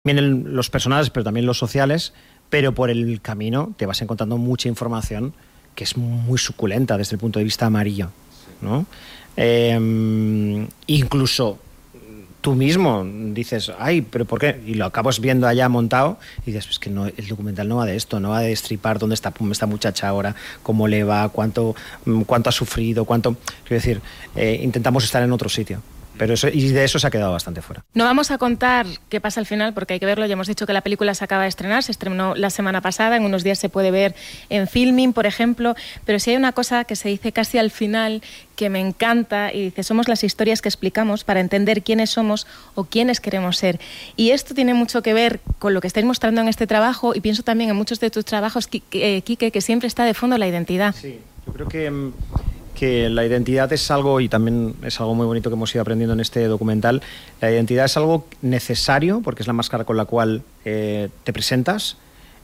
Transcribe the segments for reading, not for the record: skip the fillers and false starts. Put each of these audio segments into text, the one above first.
Vienen los personales, pero también los sociales, pero por el camino te vas encontrando mucha información que es muy suculenta desde el punto de vista amarillo, ¿no? Incluso tú mismo dices, ay, ¿pero por qué? Y lo acabas viendo allá montado y dices, pues que no, el documental no va de esto, no va de destripar dónde está esta muchacha ahora, cómo le va, cuánto ha sufrido, quiero decir, intentamos estar en otro sitio. Pero y de eso se ha quedado bastante fuera. No vamos a contar qué pasa al final porque hay que verlo. Ya hemos dicho que la película se acaba de estrenar, se estrenó la semana pasada, en unos días se puede ver en Filmin, por ejemplo, pero sí hay una cosa que se dice casi al final que me encanta y dice, somos las historias que explicamos para entender quiénes somos o quiénes queremos ser. Y esto tiene mucho que ver con lo que estáis mostrando en este trabajo y pienso también en muchos de tus trabajos, Quique, que siempre está de fondo la identidad. Sí, yo creo que la identidad es algo, y también es algo muy bonito que hemos ido aprendiendo en este documental, la identidad es algo necesario porque es la máscara con la cual te presentas,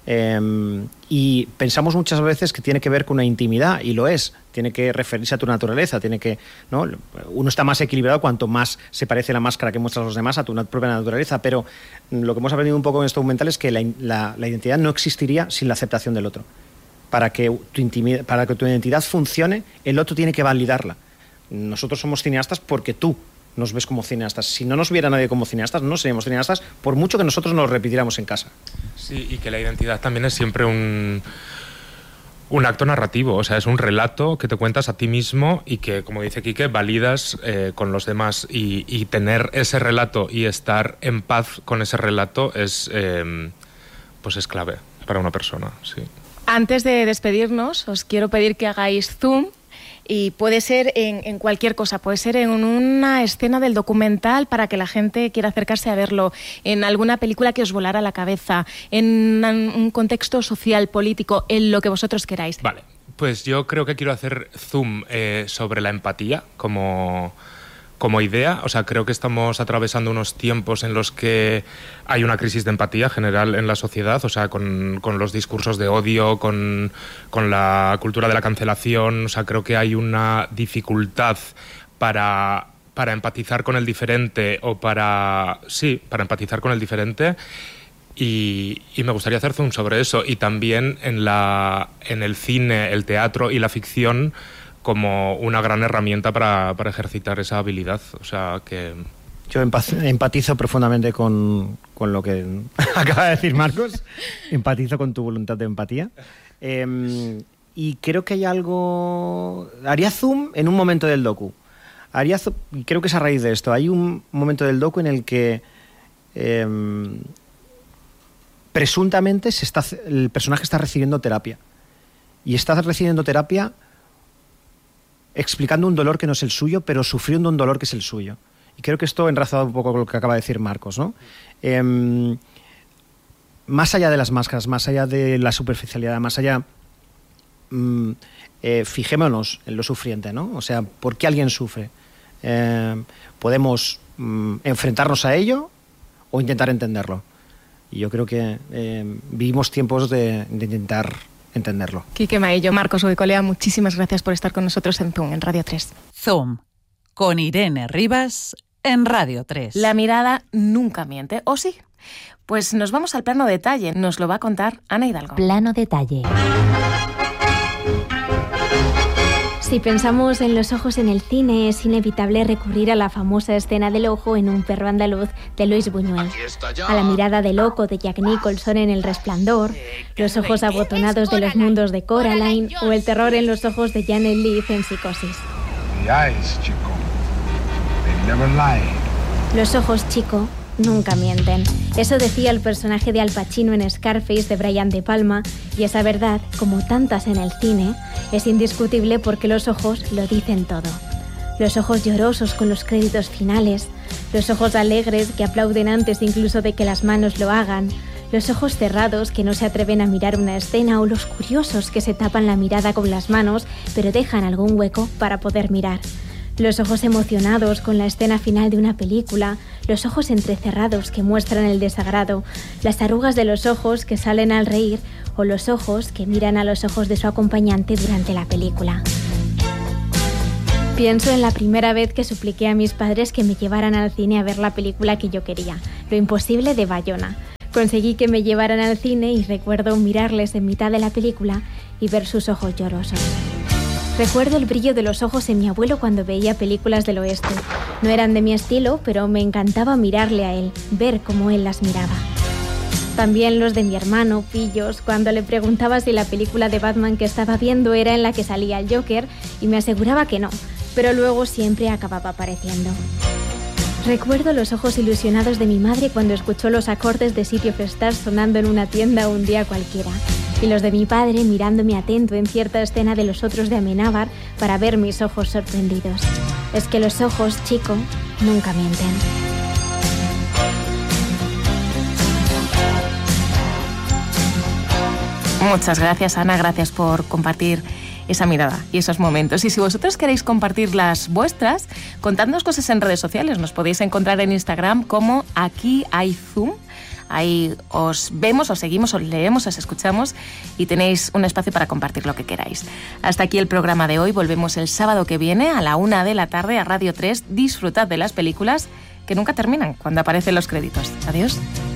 y pensamos muchas veces que tiene que ver con una intimidad, y lo es, tiene que referirse a tu naturaleza, tiene que, ¿no? Uno está más equilibrado cuanto más se parece la máscara que muestras a los demás a tu propia naturaleza, pero lo que hemos aprendido un poco en este documental es que la identidad no existiría sin la aceptación del otro. Para que tu identidad funcione, el otro tiene que validarla. Nosotros somos cineastas porque tú nos ves como cineastas. Si no nos viera nadie como cineastas, no seríamos cineastas, por mucho que nosotros nos repitiéramos en casa. Sí, y que la identidad también es siempre un acto narrativo, o sea, es un relato que te cuentas a ti mismo y que, como dice Quique, validas con los demás, y tener ese relato y estar en paz con ese relato es clave para una persona, sí. Antes de despedirnos, os quiero pedir que hagáis zoom, y puede ser en cualquier cosa, puede ser en una escena del documental para que la gente quiera acercarse a verlo, en alguna película que os volara la cabeza, en un contexto social, político, en lo que vosotros queráis. Vale, pues yo creo que quiero hacer zoom sobre la empatía como idea. O sea, creo que estamos atravesando unos tiempos en los que hay una crisis de empatía general en la sociedad, o sea, con los discursos de odio, con la cultura de la cancelación. O sea, creo que hay una dificultad para empatizar con el diferente para empatizar con el diferente. Y me gustaría hacer zoom sobre eso, y también en el cine, el teatro y la ficción como una gran herramienta para ejercitar esa habilidad. O sea, que yo empatizo profundamente con lo que acaba de decir Marcos. Empatizo con tu voluntad de empatía. Y creo que hay algo... Haría zoom en un momento del docu. Y creo que es a raíz de esto. Hay un momento del docu en el que presuntamente el personaje está recibiendo terapia. Y está recibiendo terapia explicando un dolor que no es el suyo, pero sufriendo un dolor que es el suyo. Y creo que esto enlazado un poco con lo que acaba de decir Marcos, ¿no? Más allá de las máscaras, más allá de la superficialidad, más allá, fijémonos en lo sufriente, ¿no? O sea, ¿por qué alguien sufre? Podemos enfrentarnos a ello o intentar entenderlo. Y yo creo que vivimos tiempos de intentar entenderlo. Quique Maillo, Marcos Goicolea, muchísimas gracias por estar con nosotros en Zoom, en Radio 3. Zoom, con Irene Rivas, en Radio 3. La mirada nunca miente, ¿o sí? Pues nos vamos al plano detalle, nos lo va a contar Ana Hidalgo. Plano detalle. Si pensamos en los ojos en el cine, es inevitable recurrir a la famosa escena del ojo en Un perro andaluz de Luis Buñuel, a la mirada de loco de Jack Nicholson en El Resplandor, los ojos abotonados de Los mundos de Coraline o el terror en los ojos de Janet Leigh en Psicosis. Los ojos, chico, nunca mienten. Eso decía el personaje de Al Pacino en Scarface de Brian De Palma, y esa verdad, como tantas en el cine, es indiscutible porque los ojos lo dicen todo. Los ojos llorosos con los créditos finales, los ojos alegres que aplauden antes incluso de que las manos lo hagan, los ojos cerrados que no se atreven a mirar una escena, o los curiosos que se tapan la mirada con las manos pero dejan algún hueco para poder mirar. Los ojos emocionados con la escena final de una película, los ojos entrecerrados que muestran el desagrado, las arrugas de los ojos que salen al reír, o los ojos que miran a los ojos de su acompañante durante la película. Pienso en la primera vez que supliqué a mis padres que me llevaran al cine a ver la película que yo quería, Lo imposible de Bayona. Conseguí que me llevaran al cine y recuerdo mirarles en mitad de la película y ver sus ojos llorosos. Recuerdo el brillo de los ojos en mi abuelo cuando veía películas del oeste. No eran de mi estilo, pero me encantaba mirarle a él, ver cómo él las miraba. También los de mi hermano, Pillos, cuando le preguntaba si la película de Batman que estaba viendo era en la que salía el Joker y me aseguraba que no, pero luego siempre acababa apareciendo. Recuerdo los ojos ilusionados de mi madre cuando escuchó los acordes de City of Stars sonando en una tienda un día cualquiera, y los de mi padre mirándome atento en cierta escena de Los otros de Amenábar para ver mis ojos sorprendidos. Es que los ojos, chico, nunca mienten. Muchas gracias, Ana, gracias por compartir esa mirada y esos momentos. Y si vosotros queréis compartir las vuestras, contadnos cosas en redes sociales. Nos podéis encontrar en Instagram como Aquí hay Zoom. Ahí os vemos, os seguimos, os leemos, os escuchamos y tenéis un espacio para compartir lo que queráis. Hasta aquí el programa de hoy. Volvemos el sábado que viene a la 1 de la tarde a Radio 3. Disfrutad de las películas que nunca terminan cuando aparecen los créditos. Adiós.